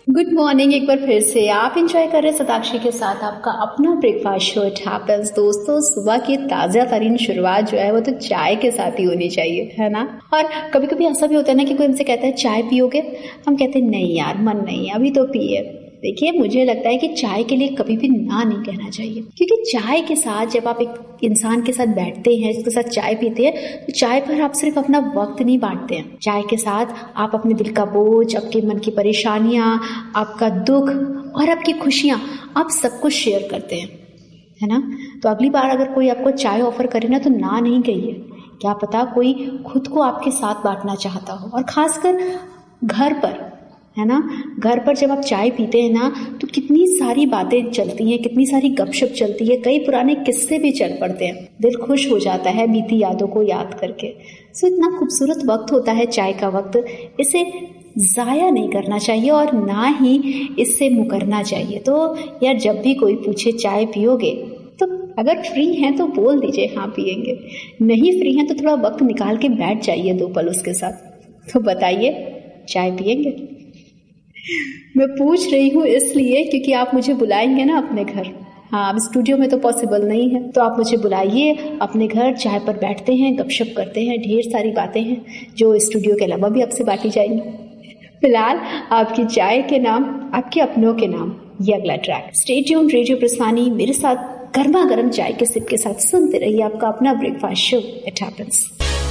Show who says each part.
Speaker 1: Good morning. एक बार फिर से आप एंजॉय कर रहे हैं सताक्षी के साथ आपका अपना ब्रेकफास्ट शो इट हैपेंस। दोस्तों, सुबह की ताजा तरीन शुरुआत जो है वो तो चाय के साथ ही होनी चाहिए, है ना। और कभी कभी ऐसा भी होता है ना कि कोई हमसे कहता है चाय पियोगे, हम कहते हैं नहीं यार, मन नहीं है, अभी तो पिए। देखिए, मुझे लगता है कि चाय के लिए कभी भी ना नहीं कहना चाहिए, क्योंकि चाय के साथ जब आप एक इंसान के साथ बैठते हैं, उसके साथ चाय पीते हैं, तो चाय पर आप सिर्फ अपना वक्त नहीं बांटते हैं। चाय के साथ आप अपने दिल का बोझ, आपके मन की परेशानियां, आपका दुख और आपकी खुशियां, आप सब कुछ शेयर करते हैं, है ना। तो अगली बार अगर कोई आपको चाय ऑफर करे ना, तो ना नहीं कहिए। क्या पता कोई खुद को आपके साथ बांटना चाहता हो। और खासकर घर पर, है ना, घर पर जब आप चाय पीते हैं ना, तो कितनी सारी बातें चलती हैं, कितनी सारी गपशप चलती है, कई पुराने किस्से भी चल पड़ते हैं। दिल खुश हो जाता है बीती यादों को याद करके। सो इतना खूबसूरत वक्त होता है चाय का वक्त, इसे जाया नहीं करना चाहिए और ना ही इससे मुकरना चाहिए। तो यार, जब भी कोई पूछे चाय पियोगे, तो अगर फ्री हैं तो बोल दीजिए हाँ पियेंगे, नहीं फ्री हैं तो थोड़ा वक्त निकाल के बैठ जाइए 2 पल उसके साथ। तो बताइए, चाय पियेंगे? मैं पूछ रही हूँ इसलिए क्योंकि आप मुझे बुलाएंगे ना अपने घर। हाँ, अब स्टूडियो में तो पॉसिबल नहीं है, तो आप मुझे बुलाइए अपने घर, चाय पर बैठते हैं, गपशप करते हैं, ढेर सारी बातें हैं जो स्टूडियो के अलावा भी आपसे बांटी जाएंगी। फिलहाल आपकी चाय के नाम, आपके अपनों के नाम, ये अगला ट्रैक। स्टे ट्यून्ड, रेडियो प्रस्थानी मेरे साथ गर्मा गर्म चाय के सिप के साथ सुनते रहिए आपका अपना ब्रेकफास्ट शो इट हैपेंस।